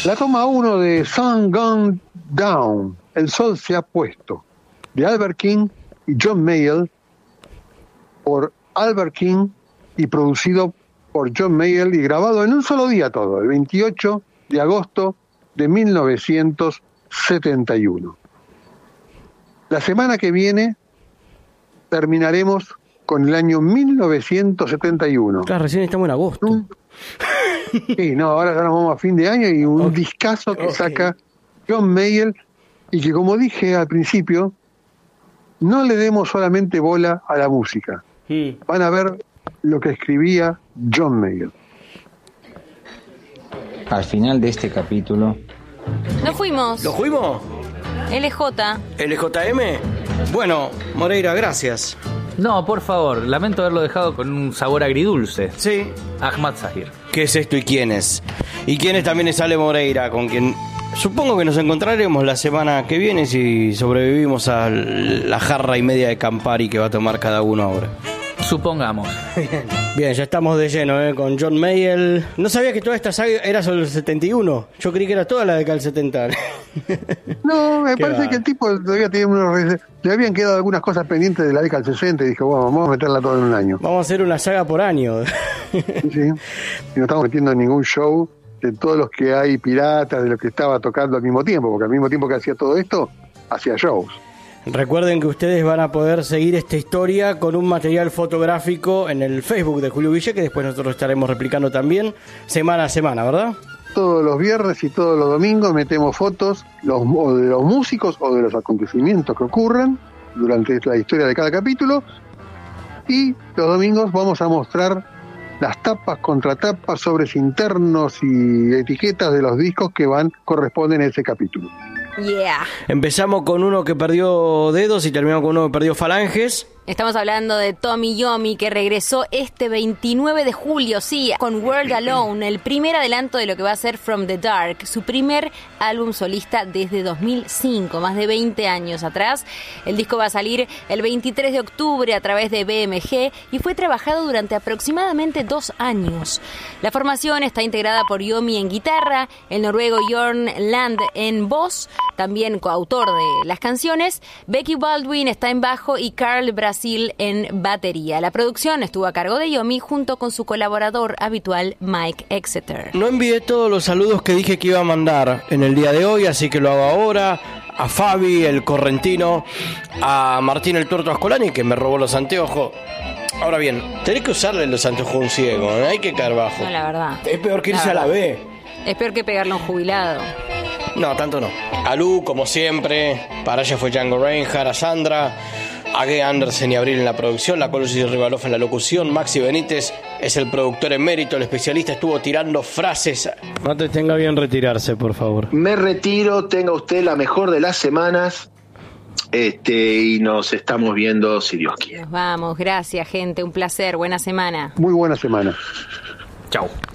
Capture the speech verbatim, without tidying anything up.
La toma uno de Sun Gone Down, El Sol se ha puesto, de Albert King y John Mayall, por Albert King y producido por John Mayall y grabado en un solo día todo, el veintiocho de agosto de mil novecientos setenta y uno. La semana que viene terminaremos con el año mil novecientos setenta y uno. Claro, recién estamos en agosto. ¿Mm? Sí, no, ahora ya nos vamos a fin de año y un okay. discazo que okay. saca John Mayall y que, como dije al principio, no le demos solamente bola a la música. Mm. Van a ver lo que escribía John Mayall. Al final de este capítulo... Nos fuimos. ¿Nos fuimos? L J. ¿L J M? Bueno, Moreira, gracias. No, por favor, lamento haberlo dejado con un sabor agridulce. Sí. Ahmad Zahir. ¿Qué es esto y quién es? ¿Y quién es también es Ale Moreira, con quien supongo que nos encontraremos la semana que viene si sobrevivimos a la jarra y media de Campari que va a tomar cada uno ahora? Supongamos. Bien, ya estamos de lleno, ¿eh? Con John Mayall. No sabía que toda esta saga era sobre el setenta y uno. Yo creí que era toda la década del setenta. No, me parece va? que el tipo todavía tiene unos... Le habían quedado algunas cosas pendientes de la década del sesenta y dijo, bueno, vamos a meterla toda en un año. Vamos a hacer una saga por año. Sí, sí. Y no estamos metiendo en ningún show de todos los que hay piratas, de los que estaba tocando al mismo tiempo, porque al mismo tiempo que hacía todo esto, hacía shows. Recuerden que ustedes van a poder seguir esta historia con un material fotográfico en el Facebook de Julio Ville, que después nosotros estaremos replicando también semana a semana, ¿verdad? Todos los viernes y todos los domingos metemos fotos los, o de los músicos o de los acontecimientos que ocurran durante la historia de cada capítulo, y los domingos vamos a mostrar las tapas, contratapas, sobres internos y etiquetas de los discos que van corresponden a ese capítulo. Yeah. Empezamos con uno que perdió dedos y terminamos con uno que perdió falanges. Estamos hablando de Tommy Yomi, que regresó este veintinueve de julio, sí, con World Alone, el primer adelanto de lo que va a ser From the Dark, su primer álbum solista desde dos mil cinco, más de veinte años atrás. El disco va a salir el veintitrés de octubre a través de B M G y fue trabajado durante aproximadamente dos años. La formación está integrada por Yomi en guitarra, el noruego Jørn Land en voz, también coautor de las canciones, Becky Baldwin está en bajo y Carl Brasil en batería. La producción estuvo a cargo de Yomi junto con su colaborador habitual Mike Exeter. No envié todos los saludos que dije que iba a mandar en el día de hoy, así que lo hago ahora. A Fabi, el correntino, a Martín el Tuerto Ascolani, que me robó los anteojos. Ahora bien, tenés que usarle los anteojos a un ciego, ¿eh? Hay que caer bajo. No, la verdad. Es peor que irse a la B. Es peor que pegarle a un jubilado. No, tanto no. A Lu, como siempre. Para ella fue Django Reinhardt, a Sandra, a Gay Anderson y Abril en la producción, la Colosi Rivalov en la locución, Maxi Benítez es el productor emérito, el especialista estuvo tirando frases. No te tenga bien retirarse, por favor. Me retiro, tenga usted la mejor de las semanas, este y nos estamos viendo si Dios quiere. Nos vamos, gracias gente, un placer, buena semana. Muy buena semana. Chau.